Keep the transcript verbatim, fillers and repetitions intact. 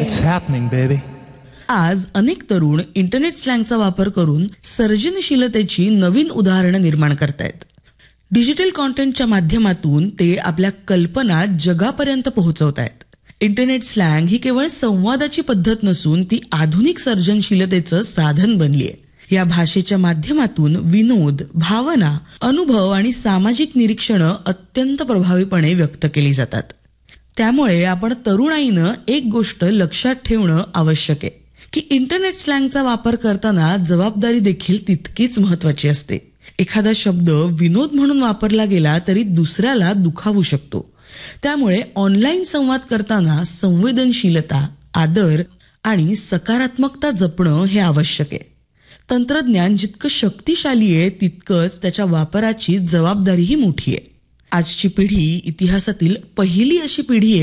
It's happening, baby. आज अनेक तरुण इंटरनेट स्लँगचा वापर करून सर्जनशीलतेची नवीन उदाहरणं निर्माण करतायत. डिजिटल कॉन्टेंटच्या माध्यमातून ते आपल्या कल्पना जगापर्यंत पोहोचवतायत. इंटरनेट स्लँग ही केवळ संवादाची पद्धत नसून ती आधुनिक सर्जनशीलतेचं साधन बनलीय. या भाषेच्या माध्यमातून विनोद, भावना, अनुभव आणि सामाजिक निरीक्षणं अत्यंत प्रभावीपणे व्यक्त केली जातात. त्यामुळे आपण तरुणाईनं एक गोष्ट लक्षात ठेवणं आवश्यक आहे की इंटरनेट स्लँगचा वापर करताना जबाबदारी देखील तितकीच महत्वाची असते. एखादा शब्द विनोद म्हणून वापरला गेला तरी दुसऱ्याला दुखावू शकतो. त्यामुळे ऑनलाईन संवाद करताना संवेदनशीलता, आदर आणि सकारात्मकता जपणं हे आवश्यक आहे. तंत्रज्ञान जितकं शक्तिशाली आहे तितकंच त्याच्या वापराची जबाबदारीही मोठी आहे. आजची पिढी इतिहासातील पहिली अशी पिढी आहे